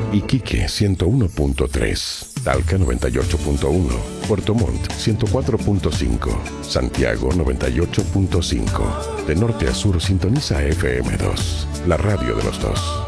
Iquique 101.3, Talca 98.1, Puerto Montt 104.5, Santiago 98.5. De norte a sur sintoniza FM2, la radio de los dos.